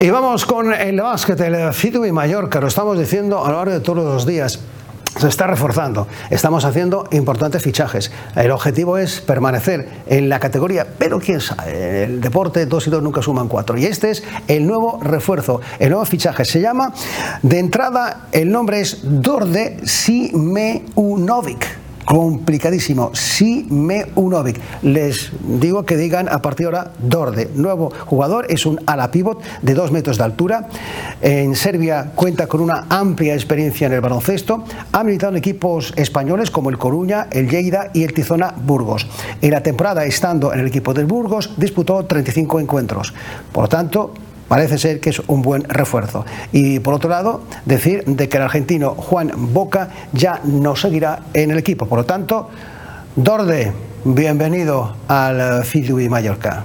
Y vamos con el básquet, el FITUB Mallorca, lo estamos diciendo a lo largo de todos los días. Se está reforzando, estamos haciendo importantes fichajes. El objetivo es permanecer en la categoría, pero quién sabe, el deporte 2 y 2 nunca suman 4. Y este es el nuevo refuerzo, el nuevo fichaje. Se llama, de entrada, el nombre es Đorđe Simeunović. Complicadísimo, Simeunović. Les digo que digan a partir de ahora Đorđe. Nuevo jugador, es un ala pívot de 2 metros de altura. En Serbia cuenta con una amplia experiencia en el baloncesto. Ha militado en equipos españoles como el Coruña, el Lleida y el Tizona Burgos. En la temporada, estando en el equipo del Burgos, disputó 35 encuentros. Por lo tanto, parece ser que es un buen refuerzo. Y por otro lado, decir de que el argentino Juan Boca ya no seguirá en el equipo. Por lo tanto, Đorđe, bienvenido al FITUB Mallorca.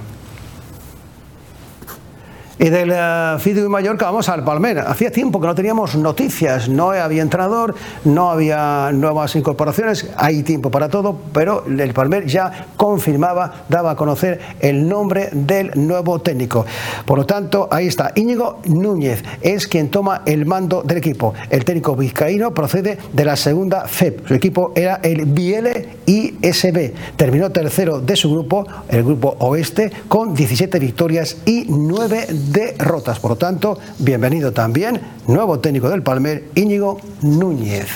Y del FITUB Mallorca vamos al Palmer. Hacía tiempo que no teníamos noticias, no había entrenador, no había nuevas incorporaciones, hay tiempo para todo, pero el Palmer ya confirmaba, daba a conocer el nombre del nuevo técnico. Por lo tanto, ahí está, Íñigo Núñez es quien toma el mando del equipo. El técnico vizcaíno procede de la segunda FEP, su equipo era el Biele ISB. Terminó tercero de su grupo, el grupo oeste, con 17 victorias y 9 derrotas. Por lo tanto, bienvenido también, nuevo técnico del Palmer, Íñigo Núñez.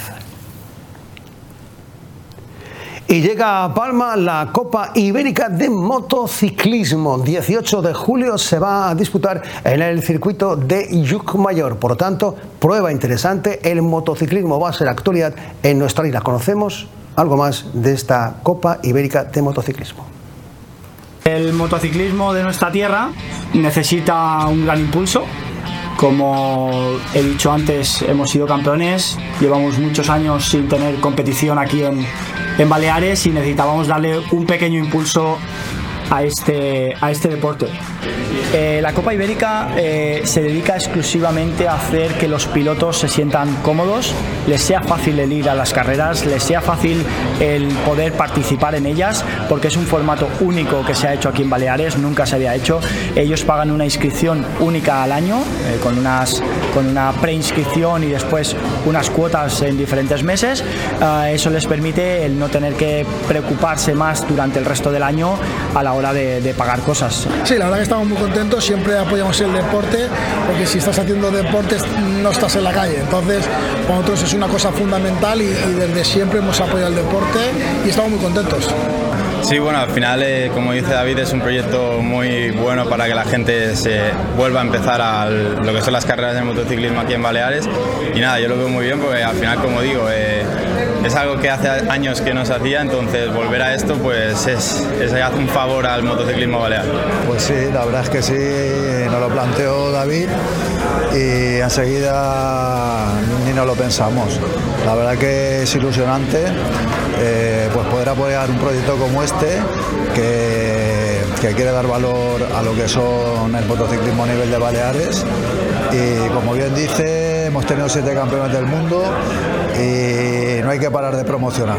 Y llega a Palma la Copa Ibérica de Motociclismo. 18 de julio se va a disputar en el circuito de Llucmajor. Por lo tanto, prueba interesante. El motociclismo va a ser actualidad en nuestra isla. Conocemos algo más de esta Copa Ibérica de Motociclismo. El motociclismo de nuestra tierra necesita un gran impulso. Como he dicho antes, hemos sido campeones, llevamos muchos años sin tener competición aquí en Baleares y necesitábamos darle un pequeño impulso a este deporte. La Copa Ibérica se dedica exclusivamente a hacer que los pilotos se sientan cómodos, les sea fácil el ir a las carreras, les sea fácil el poder participar en ellas, porque es un formato único que se ha hecho aquí en Baleares, nunca se había hecho. Ellos pagan una inscripción única al año, con una preinscripción y después unas cuotas en diferentes meses. Eso les permite el no tener que preocuparse más durante el resto del año a la hora de pagar cosas. Sí, la verdad que estamos muy contentos, siempre apoyamos el deporte, porque si estás haciendo deporte no estás en la calle, entonces para nosotros es una cosa fundamental y desde siempre hemos apoyado el deporte y estamos muy contentos. Sí, bueno, al final, como dice David, es un proyecto muy bueno para que la gente se vuelva a empezar a lo que son las carreras de motociclismo aquí en Baleares. Y nada, yo lo veo muy bien porque al final, como digo, es algo que hace años que no se hacía, entonces volver a esto pues es hacer un favor al motociclismo balear. Pues sí, la verdad es que sí, nos lo planteó David y enseguida ni nos lo pensamos. La verdad que es ilusionante pues poder apoyar un proyecto como este que quiere dar valor a lo que son el motociclismo a nivel de Baleares, y como bien dice, hemos tenido 7 campeones del mundo y no hay que parar de promocionar.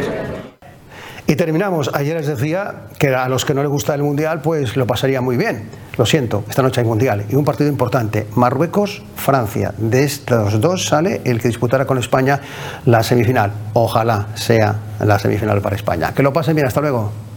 Y terminamos. Ayer les decía que a los que no les gusta el Mundial pues lo pasaría muy bien. Lo siento, esta noche hay Mundial y un partido importante, Marruecos-Francia. De estos dos sale el que disputará con España la semifinal. Ojalá sea la semifinal para España. Que lo pasen bien, hasta luego.